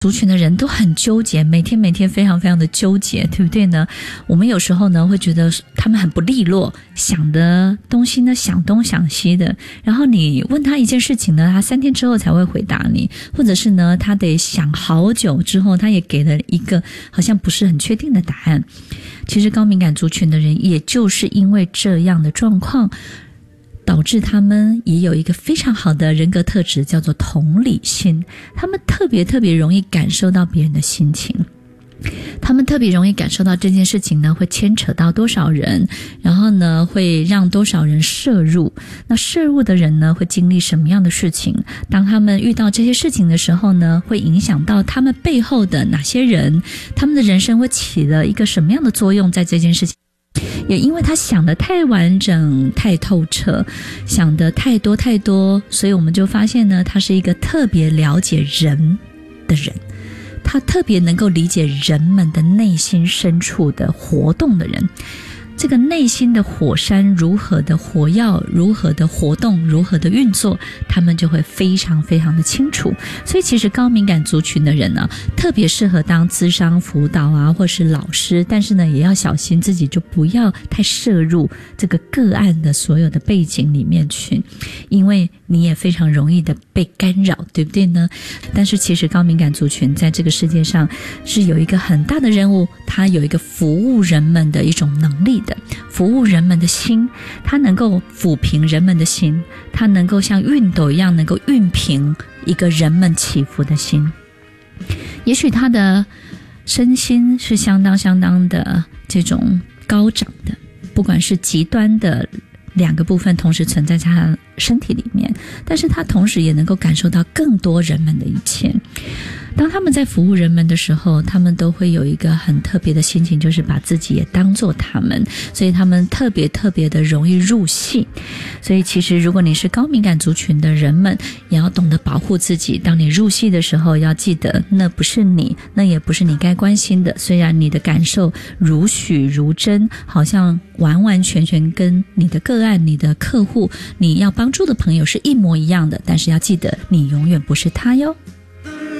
族群的人都很纠结，每天非常非常的纠结，对不对呢？我们有时候呢会觉得他们很不利落，想的东西呢想东想西的，然后你问他一件事情呢，他3天之后才会回答你，或者是呢他得想好久之后，他也给了一个好像不是很确定的答案。其实高敏感族群的人也就是因为这样的状况，导致他们也有一个非常好的人格特质，叫做同理心。他们特别容易感受到别人的心情，他们特别容易感受到这件事情呢会牵扯到多少人，然后呢会让多少人摄入，那摄入的人呢会经历什么样的事情，当他们遇到这些事情的时候呢，会影响到他们背后的哪些人，他们的人生会起了一个什么样的作用在这件事情。也因为他想得太完整太透彻，想得太多，所以我们就发现呢，他是一个特别了解人的人，他特别能够理解人们的内心深处的活动的人。这个内心的火山如何的火药，如何的活动，如何的运作，他们就会非常的清楚。所以其实高敏感族群的人呢，特别适合当咨商辅导啊，或是老师，但是呢也要小心自己就不要太摄入这个个案的所有的背景里面去，因为你也非常容易的被干扰，对不对呢？但是其实高敏感族群在这个世界上是有一个很大的任务，它有一个服务人们的一种能力的，服务人们的心，它能够抚平人们的心，它能够像熨斗一样能够熨平一个人们起伏的心。也许他的身心是相当的这种高涨的，不管是极端的2个部分同时存在在他身体里面，但是他同时也能够感受到更多人们的一切。当他们在服务人们的时候，他们都会有一个很特别的心情，就是把自己也当作他们，所以他们特别的容易入戏。所以其实如果你是高敏感族群的人们，也要懂得保护自己，当你入戏的时候要记得，那不是你，那也不是你该关心的。虽然你的感受如许如真，好像完全跟你的个案，你的客户，你要帮助的朋友是一模一样的，但是要记得你永远不是他哟。